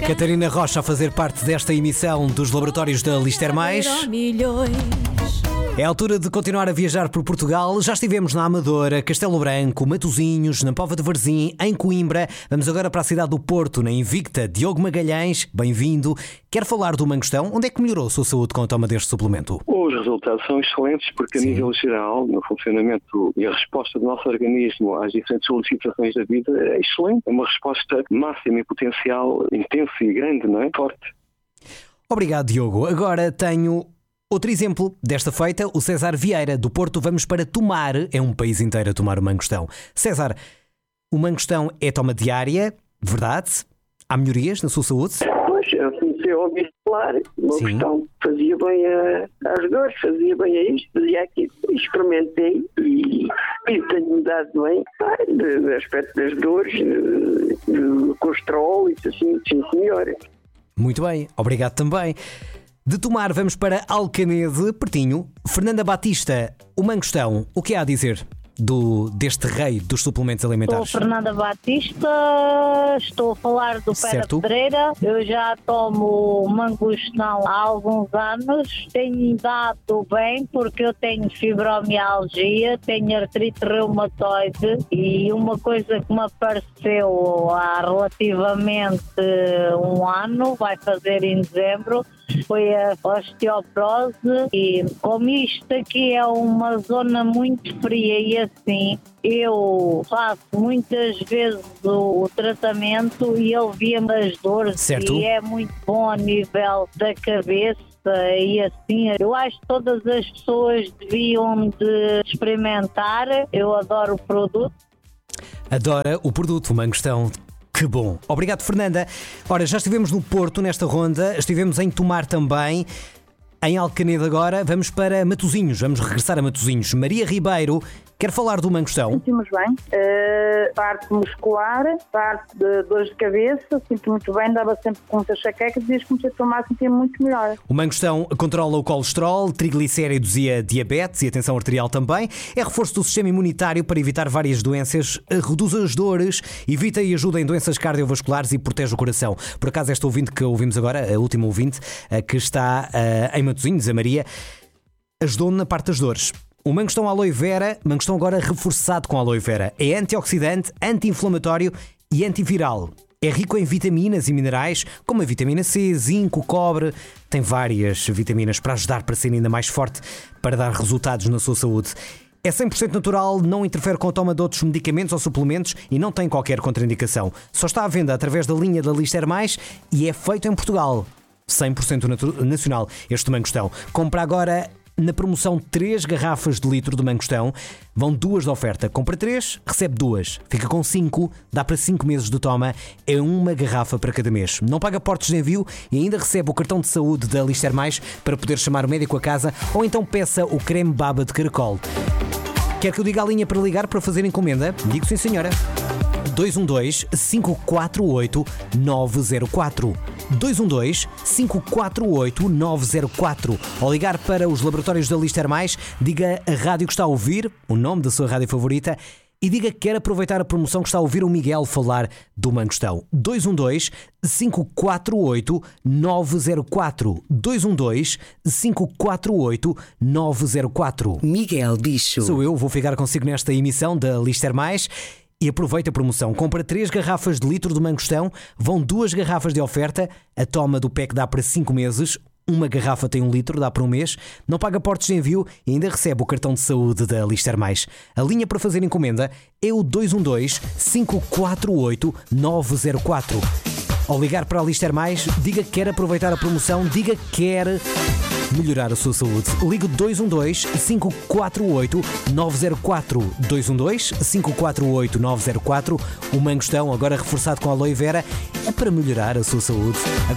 Catarina Rocha a fazer parte desta emissão dos laboratórios da Lister Mais. É a altura de continuar a viajar por Portugal. Já estivemos na Amadora, Castelo Branco, Matosinhos, na Póvoa de Varzim, em Coimbra. Vamos agora para a cidade do Porto, na Invicta. Diogo Magalhães, bem-vindo. Quer falar do mangostão? Onde é que melhorou a sua saúde com a toma deste suplemento? Os resultados são excelentes porque, a nível geral, no funcionamento e a resposta do nosso organismo às diferentes solicitações da vida é excelente. É uma resposta máxima e potencial, intensa e grande, não é? Forte. Obrigado, Diogo. Agora tenho outro exemplo desta feita, o César Vieira, do Porto. Vamos para Tomar. É um país inteiro a tomar o mangostão. César, o mangostão é toma diária, verdade? Há melhorias na sua saúde? Pois, eu comecei a ouvir falar. O mangostão fazia bem às dores, fazia bem a isto, fazia aquilo. Experimentei e tenho mudado bem do aspecto das dores, do colesterol e assim, sim, melhora. Muito bem, obrigado também. De Tomar, vamos para Alcanede, pertinho. Fernanda Batista, o mangostão, o que há a dizer deste rei dos suplementos alimentares? Sou Fernanda Batista, estou a falar do Pé da Pedreira. Eu já tomo mangostão há alguns anos. Tenho dado bem porque eu tenho fibromialgia, tenho artrite reumatoide e uma coisa que me apareceu há relativamente um ano, vai fazer em dezembro, foi a osteoporose. E como isto aqui é uma zona muito fria e assim, eu faço muitas vezes o tratamento e ele via-me as dores. Certo. E é muito bom a nível da cabeça. E assim, eu acho que todas as pessoas deviam de experimentar. Eu adoro o produto. Adora o produto, o mangostão. Que bom. Obrigado, Fernanda. Ora, já estivemos no Porto nesta ronda, estivemos em Tomar também, em Alcanede agora. Vamos para Matosinhos, vamos regressar a Matosinhos. Maria Ribeiro, quer falar do mangostão? Sentimos bem. Parte muscular, parte de dores de cabeça, sinto muito bem, dava sempre com muita chaqueca, desde que comecei a tomar sentia muito melhor. O mangostão controla o colesterol, triglicéridos e a diabetes e a tensão arterial também. É reforço do sistema imunitário para evitar várias doenças, reduz as dores, evita e ajuda em doenças cardiovasculares e protege o coração. Por acaso, esta ouvinte que ouvimos agora, a última ouvinte, que está em Matosinhos, a Maria, ajudou-me na parte das dores. O mangostão aloe vera, mangostão agora reforçado com aloe vera. É antioxidante, anti-inflamatório e antiviral. É rico em vitaminas e minerais, como a vitamina C, zinco, cobre. Tem várias vitaminas para ajudar para ser ainda mais forte, para dar resultados na sua saúde. É 100% natural, não interfere com a toma de outros medicamentos ou suplementos e não tem qualquer contraindicação. Só está à venda através da linha da Lister Mais e é feito em Portugal. 100% nacional este mangostão. Compra agora na promoção 3 garrafas de litro de mangostão. Vão 2 de oferta. Compra 3, recebe 2. Fica com 5, dá para 5 meses de toma. É uma garrafa para cada mês. Não paga portos de envio e ainda recebe o cartão de saúde da Lister Mais para poder chamar o médico a casa ou então peça o creme baba de caracol. Quer que eu diga a linha para ligar para fazer encomenda? Digo sim, senhora. 212-548-904 212-548-904. Ao ligar para os laboratórios da Lister Mais, diga a rádio que está a ouvir, o nome da sua rádio favorita, e diga que quer aproveitar a promoção que está a ouvir o Miguel falar do mangostão. 212-548-904 212-548-904. Miguel Bicho. Sou eu, vou ficar consigo nesta emissão da Lister Mais. E aproveita a promoção. Compra 3 garrafas de litro de mangostão, vão 2 garrafas de oferta. A toma do pack dá para 5 meses. Uma garrafa tem 1 litro, dá para 1 mês. Não paga portos de envio e ainda recebe o cartão de saúde da Lister Mais. A linha para fazer encomenda é o 212-548-904. Ao ligar para a Lister Mais, diga que quer aproveitar a promoção, diga que quer melhorar a sua saúde. Ligue 212-548-904 212-548-904. O mangostão, agora reforçado com aloe vera, é para melhorar a sua saúde.